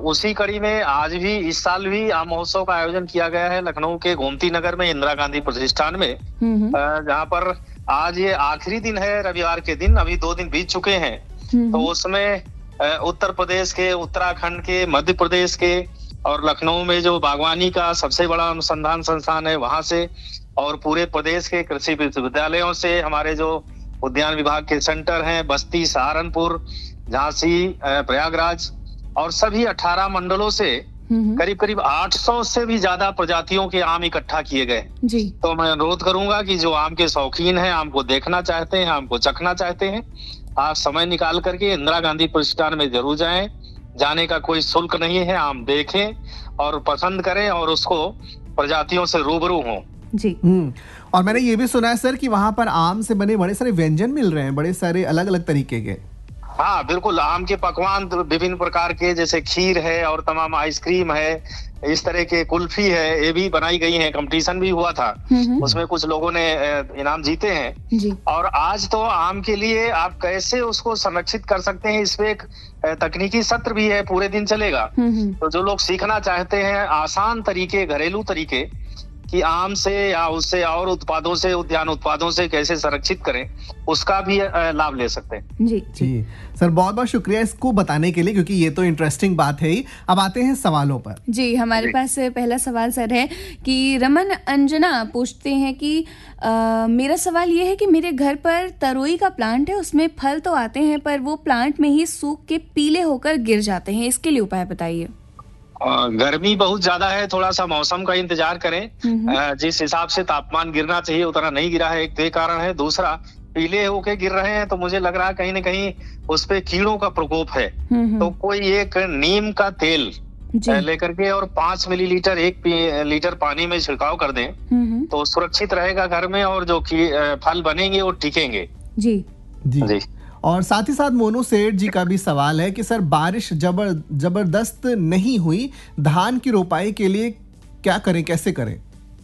उसी कड़ी में आज भी इस साल भी आम महोत्सव का आयोजन किया गया है लखनऊ के गोमती नगर में इंदिरा गांधी प्रतिष्ठान में, जहाँ पर आज ये आखिरी दिन है, रविवार के दिन। अभी 2 दिन बीत चुके हैं। तो उसमें उत्तर प्रदेश के, उत्तराखंड के, मध्य प्रदेश के और लखनऊ में जो बागवानी का सबसे बड़ा अनुसंधान संस्थान है वहां से, और पूरे प्रदेश के कृषि विश्वविद्यालयों से, हमारे जो उद्यान विभाग के सेंटर हैं बस्ती, सहारनपुर, झांसी, प्रयागराज और सभी 18 मंडलों से करीब करीब 800 से भी ज्यादा प्रजातियों के आम इकट्ठा किए गए जी। तो मैं अनुरोध करूंगा कि जो आम के शौकीन हैं, आम को देखना चाहते हैं, आम को चखना चाहते हैं, आप समय निकाल करके इंदिरा गांधी प्रतिष्ठान में जरूर जाएं। जाने का कोई शुल्क नहीं है। आम देखें और पसंद करें और उसको प्रजातियों से रूबरू हों जी। और मैंने ये भी सुना है सर कि वहाँ पर आम से बने बड़े सारे व्यंजन मिल रहे हैं, बड़े सारे अलग अलग तरीके के। हाँ बिल्कुल, आम के पकवान विभिन्न प्रकार के, जैसे खीर है और तमाम आइसक्रीम है, इस तरह के कुल्फी है, ये भी बनाई गई है। कंपटीशन भी हुआ था, उसमें कुछ लोगों ने इनाम जीते हैं जी। और आज तो आम के लिए आप कैसे उसको संरक्षित कर सकते हैं, इस पे एक तकनीकी सत्र भी है, पूरे दिन चलेगा। तो जो लोग सीखना चाहते हैं आसान तरीके, घरेलू तरीके कि आम से या उससे और उत्पादों से, उद्यान उत्पादों से कैसे संरक्षित करें, उसका भी लाभ ले सकते हैं जी जी। सर बहुत बहुत शुक्रिया इसको बताने के लिए, क्योंकि ये तो इंटरेस्टिंग बात है ही। अब आते हैं सवालों पर जी। हमारे पास पहला सवाल सर है कि रमन अंजना पूछते हैं कि मेरा सवाल ये है कि मेरे घर पर तरोई का प्लांट है, उसमें फल तो आते हैं पर वो प्लांट में ही सूख के पीले होकर गिर जाते हैं, इसके लिए उपाय बताइए। गर्मी बहुत ज्यादा है, थोड़ा सा मौसम का इंतजार करें। जिस हिसाब से तापमान गिरना चाहिए उतना नहीं गिरा है, एक तो कारण है। दूसरा, पीले होके गिर रहे हैं तो मुझे लग रहा है कहीं न कहीं उस पे कीड़ों का प्रकोप है। तो कोई एक नीम का तेल लेकर के और 5 मिलीलीटर 1 लीटर पानी में छिड़काव कर दें तो सुरक्षित रहेगा घर में, और जो फल बनेंगे वो टिकेंगे जी जी। और साथ ही साथ मोनू सेठ जी का भी सवाल है कि सर बारिश जबरदस्त नहीं हुई, धान की रोपाई के लिए क्या करें, कैसे करें?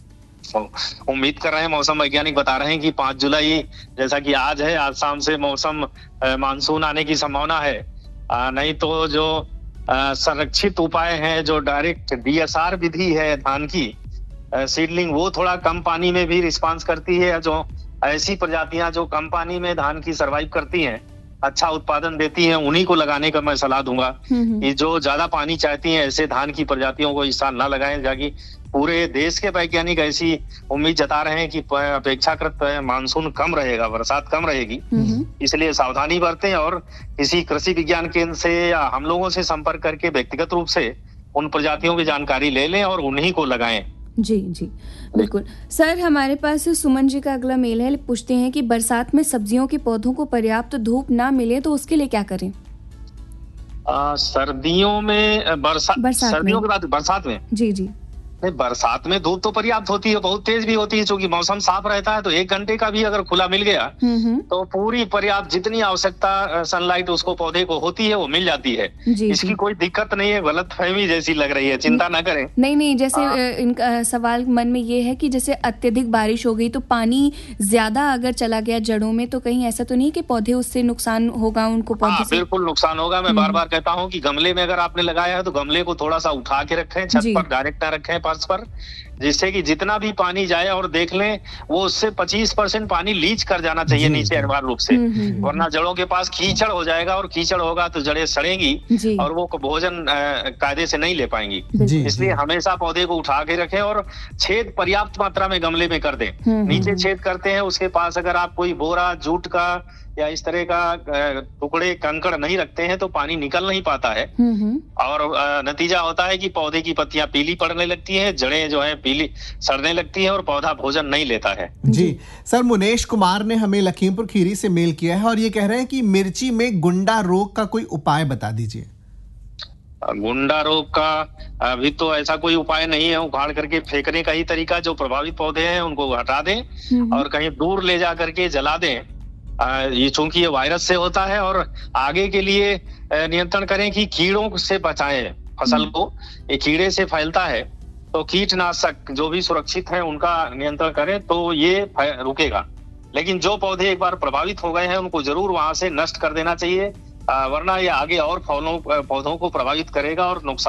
उम्मीद कर रहे हैं, मौसम वैज्ञानिक बता रहे हैं कि 5 जुलाई जैसा कि आज है, आज शाम से मौसम मानसून आने की संभावना है। नहीं तो जो संरक्षित उपाय हैं, जो डायरेक्ट DSR विधि है धान की सीडलिंग, वो थोड़ा कम पानी में भी रिस्पांस करती है। जो ऐसी प्रजातियां जो कम पानी में धान की सरवाइव करती हैं, अच्छा उत्पादन देती हैं, उन्हीं को लगाने का मैं सलाह दूंगा। कि जो ज्यादा पानी चाहती हैं ऐसे धान की प्रजातियों को इस साल ना लगाएं, जाकि पूरे देश के वैज्ञानिक ऐसी उम्मीद जता रहे हैं कि अपेक्षाकृत मानसून कम रहेगा, बरसात कम रहेगी। इसलिए सावधानी बरतें और किसी कृषि विज्ञान केंद्र से या हम लोगों से संपर्क करके व्यक्तिगत रूप से उन प्रजातियों की जानकारी ले लें और उन्हीं को लगाएं जी जी बिल्कुल। सर हमारे पास सुमन जी का अगला मेल है, पूछते हैं कि बरसात में सब्जियों के पौधों को पर्याप्त धूप ना मिले तो उसके लिए क्या करें? सर्दियों में सर्दियों के बाद बरसात में जी जी बरसात में धूप तो पर्याप्त होती है, बहुत तेज भी होती है, क्योंकि मौसम साफ रहता है। तो 1 घंटे का भी अगर खुला मिल गया तो पूरी पर्याप्त जितनी आवश्यकता सनलाइट उसको पौधे को होती है वो मिल जाती है। इसकी कोई दिक्कत नहीं है। गलतफहमी जैसी लग रही है, चिंता न करें। नहीं, जैसे इनका सवाल मन में ये है कि जैसे अत्यधिक बारिश हो गई तो पानी ज्यादा अगर चला गया जड़ों में, तो कहीं ऐसा तो नहीं कि पौधे उससे नुकसान होगा उनको? पौधे बिल्कुल नुकसान होगा। मैं बार बार कहता हूँ कि गमले में अगर आपने लगाया है तो गमले को थोड़ा सा उठा के रखें, छत पर डायरेक्ट न रखें पर, जिससे कि जितना भी पानी जाए, और देख लें वो उससे 25% पानी लीच कर जाना चाहिए नीचे अनिवार्य रूप से, वरना जड़ों के पास कीचड़ हो जाएगा, और कीचड़ होगा तो जड़ें सड़ेंगी और वो भोजन कायदे से नहीं ले पाएंगी। इसलिए हमेशा पौधे को उठा के रखें और छेद पर्याप्त मात्रा में गमले में कर दें। नीचे छेद करते हैं, उसके पास अगर आप कोई बोरा, जूट का या इस तरह का टुकड़े, कंकड़ नहीं रखते हैं तो पानी निकल नहीं पाता है, और नतीजा होता है कि पौधे की पत्तियां पीली पड़ने लगती हैं, जड़ें जो है पीली सड़ने लगती हैं और पौधा भोजन नहीं लेता है जी। सर मुनेश कुमार ने हमें लखीमपुर खीरी से मेल किया है और ये कह रहे हैं कि मिर्ची में गुंडा रोग का कोई उपाय बता दीजिए। गुंडा रोग का अभी तो ऐसा कोई उपाय नहीं है। उखाड़ करके फेंकने का ही तरीका, जो प्रभावित पौधे हैं उनको हटा दें और कहीं दूर ले जा करके जला दें। ये चूंकि ये वायरस से होता है, और आगे के लिए नियंत्रण करें कि कीड़ों से बचाएं फसल को। ये कीड़े से फैलता है, तो कीटनाशक जो भी सुरक्षित है उनका नियंत्रण करें तो ये रुकेगा। लेकिन जो पौधे एक बार प्रभावित हो गए हैं उनको जरूर वहां से नष्ट कर देना चाहिए, वरना ये आगे और पौधों को प्रभावित करेगा और नुकसान